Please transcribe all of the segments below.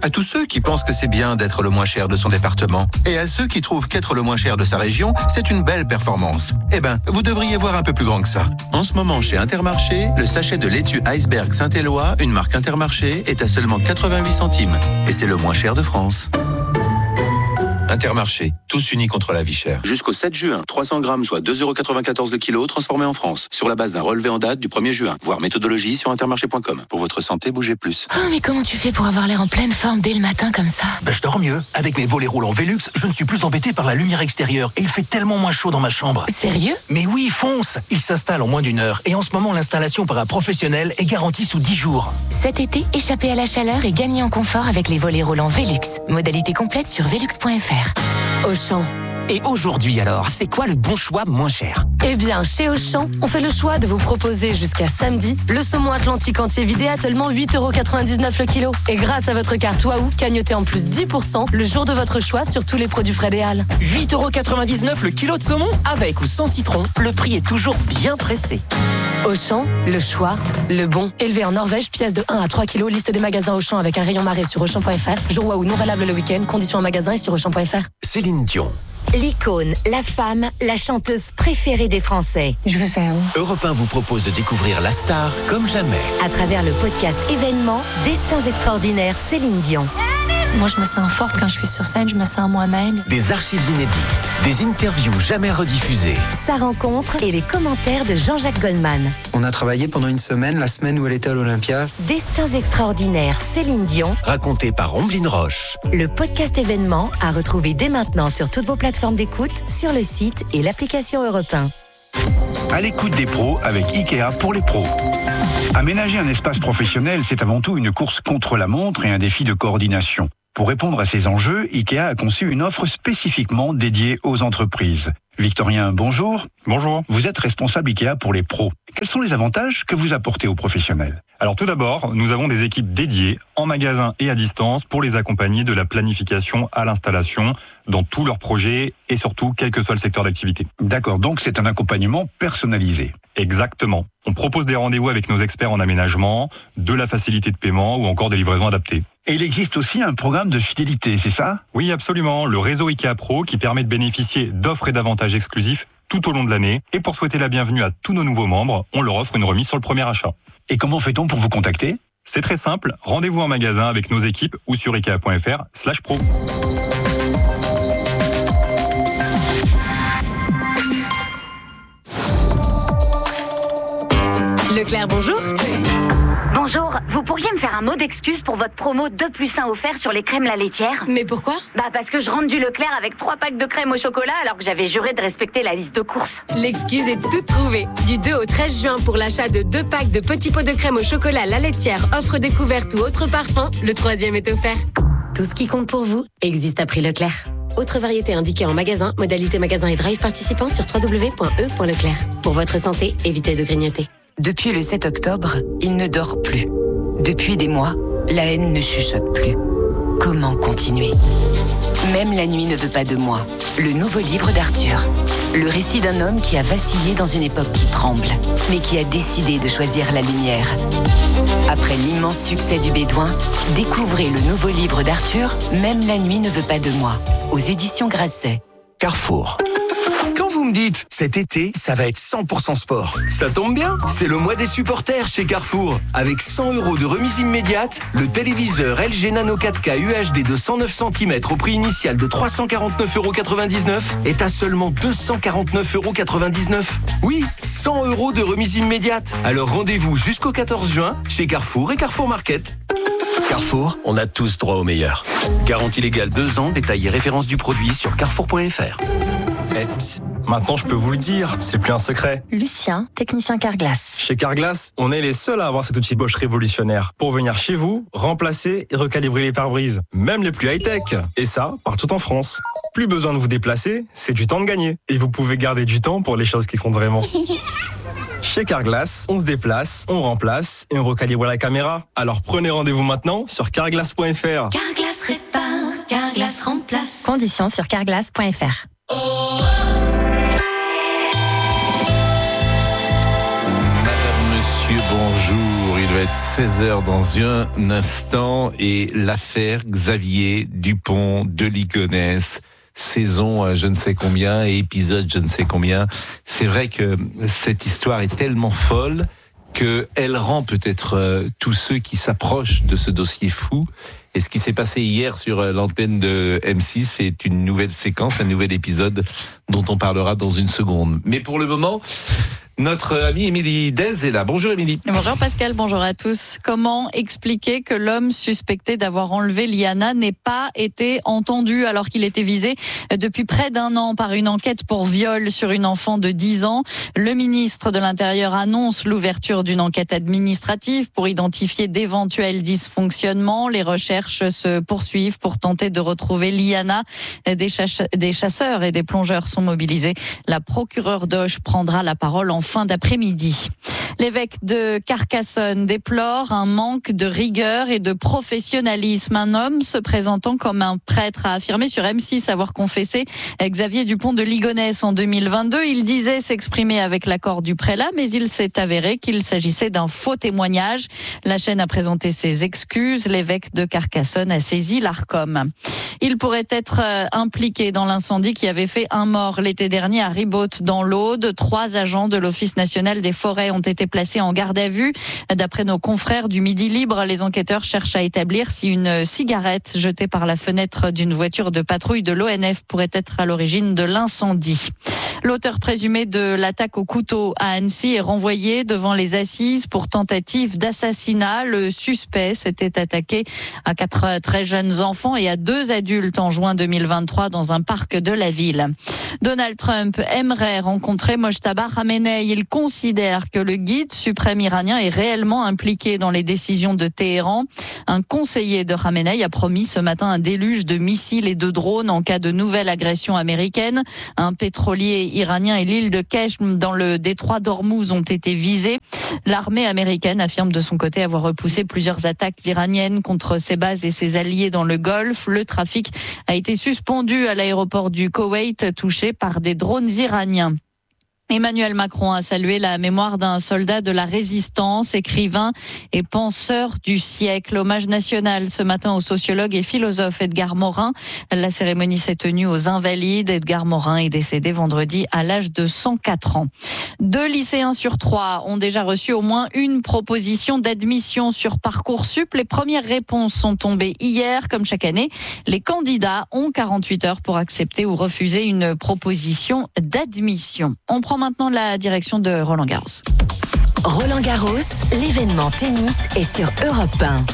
À tous ceux qui pensent que c'est bien d'être le moins cher de son département. Et à ceux qui trouvent qu'être le moins cher de sa région, c'est une belle performance. Eh ben, vous devriez voir un peu plus grand que ça. En ce moment, chez Intermarché, le sachet de laitue Iceberg Saint-Éloi, une marque Intermarché, est à seulement 88 centimes. Et c'est le moins cher de France. Intermarché, tous unis contre la vie chère. Jusqu'au 7 juin, 300 grammes, soit 2,94 € le kilo, transformés en France. Sur la base d'un relevé en date du 1er juin. Voir méthodologie sur intermarché.com. Pour votre santé, bougez plus. Oh, mais comment tu fais pour avoir l'air en pleine forme dès le matin comme ça? Je dors mieux. Avec mes volets roulants Velux, je ne suis plus embêté par la lumière extérieure. Et il fait tellement moins chaud dans ma chambre. Sérieux? Mais oui, fonce. Il s'installe en moins d'1 heure. Et en ce moment, l'installation par un professionnel est garantie sous 10 jours. Cet été, échappez à la chaleur et gagnez en confort avec les volets roulants Velux. Modalité complète sur velux.fr. Auchan. Et aujourd'hui alors, c'est quoi le bon choix moins cher? Eh bien, chez Auchan, on fait le choix de vous proposer jusqu'à samedi le saumon atlantique entier vidé à seulement 8,99 € le kilo. Et grâce à votre carte Waouh, cagnotez en plus 10% le jour de votre choix sur tous les produits frais des Halles. 8,99 € le kilo de saumon? Avec ou sans citron, le prix est toujours bien pressé. Auchan, le choix, le bon. Élevé en Norvège, pièce de 1 à 3 kilos, liste des magasins Auchan avec un rayon marée sur Auchan.fr. Jour Waouh non valable le week-end, conditions en magasin et sur Auchan.fr. Céline Dion. L'icône, la femme, la chanteuse préférée des Français. Je vous aime. Europe 1 vous propose de découvrir la star comme jamais. À travers le podcast événement Destins extraordinaires Céline Dion. Moi, je me sens forte quand je suis sur scène, je me sens moi-même. Des archives inédites, des interviews jamais rediffusées. Sa rencontre et les commentaires de Jean-Jacques Goldman. On a travaillé pendant une semaine, la semaine où elle était à l'Olympia. Destins extraordinaires Céline Dion. Raconté par Omblin Roche. Le podcast événement à retrouver dès maintenant sur toutes vos plateformes d'écoute, sur le site et l'application Europe 1. À l'écoute des pros avec IKEA pour les pros. Aménager un espace professionnel, c'est avant tout une course contre la montre et un défi de coordination. Pour répondre à ces enjeux, IKEA a conçu une offre spécifiquement dédiée aux entreprises. Victorien, bonjour. Bonjour. Vous êtes responsable IKEA pour les pros. Quels sont les avantages que vous apportez aux professionnels? Alors tout d'abord, nous avons des équipes dédiées en magasin et à distance pour les accompagner de la planification à l'installation dans tous leurs projets et surtout quel que soit le secteur d'activité. D'accord, donc c'est un accompagnement personnalisé. Exactement. On propose des rendez-vous avec nos experts en aménagement, de la facilité de paiement ou encore des livraisons adaptées. Et il existe aussi un programme de fidélité, c'est ça? Oui, absolument. Le réseau IKEA Pro qui permet de bénéficier d'offres et d'avantages exclusifs tout au long de l'année. Et pour souhaiter la bienvenue à tous nos nouveaux membres, on leur offre une remise sur le premier achat. Et comment fait-on pour vous contacter? C'est très simple. Rendez-vous en magasin avec nos équipes ou sur ikea.fr/pro. Leclerc, bonjour. Bonjour, vous pourriez me faire un mot d'excuse pour votre promo 2+1 offert sur les crèmes La Laitière? Mais pourquoi? Parce que je rentre du Leclerc avec 3 packs de crème au chocolat alors que j'avais juré de respecter la liste de courses. L'excuse est toute trouvée. Du 2 au 13 juin pour l'achat de 2 packs de petits pots de crème au chocolat La Laitière, offre découverte ou autre parfum, le 3e est offert. Tout ce qui compte pour vous existe à prix Leclerc. Autre variété indiquée en magasin, modalité magasin et drive participant sur www.e.leclerc. Pour votre santé, évitez de grignoter. Depuis le 7 octobre, il ne dort plus. Depuis des mois, la haine ne chuchote plus. Comment continuer? Même la nuit ne veut pas de moi. Le nouveau livre d'Arthur. Le récit d'un homme qui a vacillé dans une époque qui tremble, mais qui a décidé de choisir la lumière. Après l'immense succès du Bédouin, découvrez le nouveau livre d'Arthur, Même la nuit ne veut pas de moi, aux éditions Grasset. Carrefour. Quand vous me dites, cet été, ça va être 100% sport, ça tombe bien, c'est le mois des supporters chez Carrefour. Avec 100 € de remise immédiate, le téléviseur LG Nano 4K UHD de 109 cm au prix initial de 349,99 € est à seulement 249,99 €. Oui, 100 € de remise immédiate. Alors rendez-vous jusqu'au 14 juin chez Carrefour et Carrefour Market. Carrefour, on a tous droit au meilleur. Garantie légale 2 ans, détail et référence du produit sur carrefour.fr. Maintenant, je peux vous le dire, c'est plus un secret. Lucien, technicien Carglass. Chez Carglass, on est les seuls à avoir cet outil Bosch révolutionnaire pour venir chez vous, remplacer et recalibrer les pare-brises, même les plus high-tech. Et ça, partout en France. Plus besoin de vous déplacer, c'est du temps de gagner. Et vous pouvez garder du temps pour les choses qui comptent vraiment. Chez Carglass, on se déplace, on remplace et on recalibre la caméra. Alors prenez rendez-vous maintenant sur carglass.fr. Carglass répare, Carglass remplace. Conditions sur carglass.fr. Madame, monsieur, bonjour. Il va va être 16h dans un instant et l'affaire Xavier Dupont de Ligonnès, saison je ne sais combien et épisode je ne sais combien. C'est vrai que cette histoire est tellement folle qu'elle rend peut-être tous ceux qui s'approchent de ce dossier fou. Et ce qui s'est passé hier sur l'antenne de M6, c'est une nouvelle séquence, un nouvel épisode dont on parlera dans une seconde. Mais pour le moment, notre amie Émilie Dez est là. Bonjour Émilie. Bonjour Pascal, bonjour à tous. Comment expliquer que l'homme suspecté d'avoir enlevé Liana n'ait pas été entendu alors qu'il était visé depuis près d'un an par une enquête pour viol sur une enfant de 10 ans? Le ministre de l'Intérieur annonce l'ouverture d'une enquête administrative pour identifier d'éventuels dysfonctionnements. Les recherches se poursuivent pour tenter de retrouver Liana. Des chasseurs et des plongeurs sont mobilisés. La procureure d'Auch prendra la parole en fin d'après-midi. L'évêque de Carcassonne déplore un manque de rigueur et de professionnalisme. Un homme se présentant comme un prêtre a affirmé sur M6 avoir confessé Xavier Dupont de Ligonnès en 2022. Il disait s'exprimer avec l'accord du prélat, mais il s'est avéré qu'il s'agissait d'un faux témoignage. La chaîne a présenté ses excuses. L'évêque de Carcassonne a saisi l'Arcom. Il pourrait être impliqué dans l'incendie qui avait fait un mort l'été dernier à Ribaute dans l'Aude. 3 agents de l'Office national des forêts ont été placés en garde à vue. D'après nos confrères du Midi Libre, les enquêteurs cherchent à établir si une cigarette jetée par la fenêtre d'une voiture de patrouille de l'ONF pourrait être à l'origine de l'incendie. L'auteur présumé de l'attaque au couteau à Annecy est renvoyé devant les assises pour tentative d'assassinat. Le suspect s'était attaqué à 4 très jeunes enfants et à 2 adultes en juin 2023 dans un parc de la ville. Donald Trump aimerait rencontrer Mojtaba Khamenei. Il considère que le guide suprême iranien est réellement impliqué dans les décisions de Téhéran. Un conseiller de Khamenei a promis ce matin un déluge de missiles et de drones en cas de nouvelle agression américaine. Un pétrolier iranien et l'île de Keshm dans le détroit d'Ormuz ont été visés. L'armée américaine affirme de son côté avoir repoussé plusieurs attaques iraniennes contre ses bases et ses alliés dans le Golfe. Le trafic a été suspendu à l'aéroport du Koweït, touché par des drones iraniens. Emmanuel Macron a salué la mémoire d'un soldat de la résistance, écrivain et penseur du siècle. Hommage national ce matin au sociologue et philosophe Edgar Morin. La cérémonie s'est tenue aux Invalides. Edgar Morin est décédé vendredi à l'âge de 104 ans. 2 lycéens sur 3 ont déjà reçu au moins une proposition d'admission sur Parcoursup. Les premières réponses sont tombées hier. Comme chaque année, les candidats ont 48 heures pour accepter ou refuser une proposition d'admission. On prend maintenant la direction de Roland Garros. Roland Garros, l'événement tennis est sur Europe 1.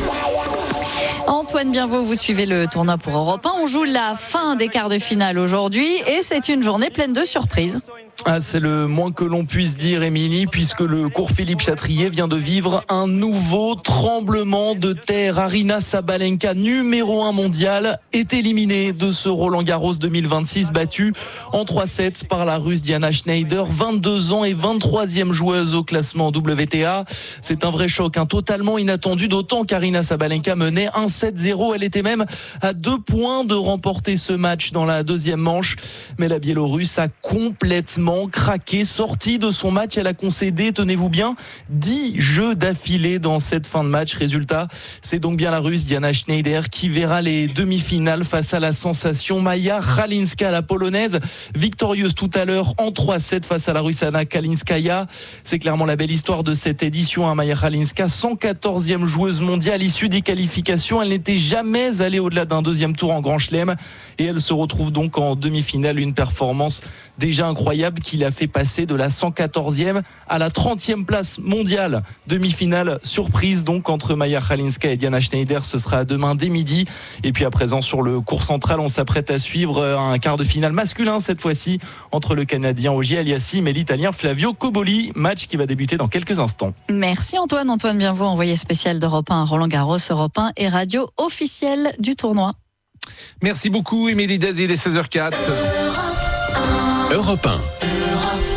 Antoine Bienvaux, vous suivez le tournoi pour Europe 1. On joue la fin des quarts de finale aujourd'hui et c'est une journée pleine de surprises. Ah, c'est le moins que l'on puisse dire, Émilie, puisque le cours Philippe Chatrier vient de vivre un nouveau tremblement de terre. Aryna Sabalenka, numéro 1 mondial, est éliminée de ce Roland Garros 2026, battue en 3-7 par la Russe Diana Schneider, 22 ans et 23e joueuse au classement WTA. C'est un vrai choc, totalement inattendu, d'autant qu'Aryna Sabalenka menait 1-7-0. Elle était même à 2 points de remporter ce match dans la deuxième manche. Mais la Biélorusse a complètement craqué, sortie de son match. Elle a concédé, tenez-vous bien, 10 jeux d'affilée dans cette fin de match. Résultat, c'est donc bien la Russe Diana Schneider qui verra les demi-finales face à la sensation Maja Halinska, la Polonaise, victorieuse tout à l'heure en 3-7 face à la Russe Anna Kalinskaya. C'est clairement la belle histoire de cette édition. Maja Halinska, 114e joueuse mondiale issue des qualifications. Elle n'était jamais allée au-delà d'un deuxième tour en Grand Chelem et elle se retrouve donc en demi-finale. Une performance déjà incroyable qui l'a fait passer de la 114e à la 30e place mondiale. Demi-finale surprise donc entre Maja Halinska et Diana Schneider. Ce sera demain dès midi. Et puis à présent sur le court central, on s'apprête à suivre un quart de finale masculin cette fois-ci entre le Canadien Auger Aliassime et l'Italien Flavio Cobolli. Match qui va débuter dans quelques instants. Merci Antoine. Antoine Bienvaux, envoyé spécial d'Europe 1 à Roland Garros. Europe 1 et radio officielle du tournoi. Merci beaucoup Émilie Daz, il est 16h04. Europe 1.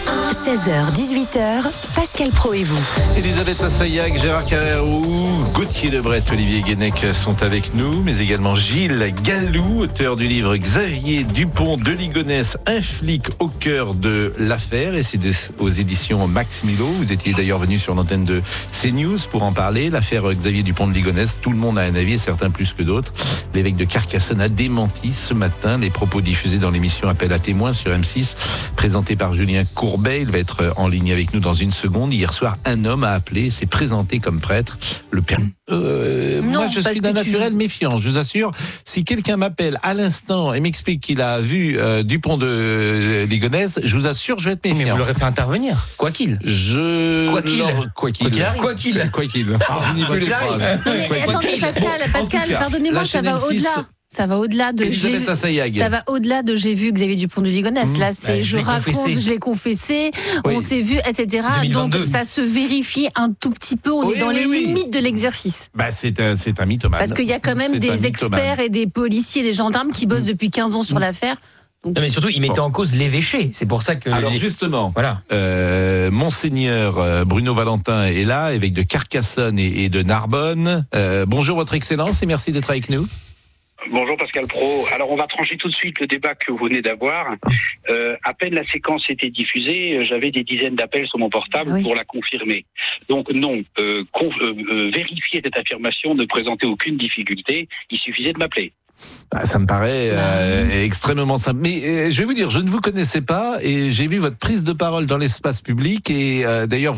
16h, 18h, Pascal Praud et vous. Elisabeth Assayag, Gérard Carrérou, Gauthier Lebret, Olivier Guénec sont avec nous, mais également Gilles Gallou, auteur du livre Xavier Dupont de Ligonnès, un flic au cœur de l'affaire, et c'est aux éditions Max Milo. Vous étiez d'ailleurs venu sur l'antenne de CNews pour en parler. L'affaire Xavier Dupont de Ligonnès, tout le monde a un avis, et certains plus que d'autres. L'évêque de Carcassonne a démenti ce matin les propos diffusés dans l'émission Appel à témoins sur M6, présentée par Julien Courbet. Il va être en ligne avec nous dans une seconde. Hier soir, un homme a appelé, s'est présenté comme prêtre. Le père. Moi, je suis d'un naturel méfiant, je vous assure. Si quelqu'un m'appelle à l'instant et m'explique qu'il a vu Dupont de Ligonnès, je vous assure, je vais être méfiant. Mais vous l'aurez fait intervenir, quoi qu'il. Quoi qu'il. Finis plus les phrases. Non mais attendez, Pascal, pardonnez-moi, ça va au-delà. Ça va au-delà de j'ai vu Xavier Dupont de Ligonnès. Là, c'est je l'ai confessé, on s'est vu, etc. 2022. Donc ça se vérifie un tout petit peu. On est dans les limites de l'exercice. C'est un mythomane. Parce qu'il y a quand même des experts et des policiers, des gendarmes qui bossent depuis 15 ans sur l'affaire. Non, mais surtout, il mettait en cause l'évêché. C'est pour ça que. Alors justement, voilà. Monseigneur Bruno Valentin est là, évêque de Carcassonne et de Narbonne. Bonjour Votre Excellence et merci d'être avec nous. Bonjour Pascal Praud. Alors on va trancher tout de suite le débat que vous venez d'avoir. À peine la séquence était diffusée, j'avais des dizaines d'appels sur mon portable pour la confirmer. Donc non, vérifier cette affirmation ne présentait aucune difficulté, il suffisait de m'appeler. Ça me paraît extrêmement simple. Mais je vais vous dire, je ne vous connaissais pas et j'ai vu votre prise de parole dans l'espace public et d'ailleurs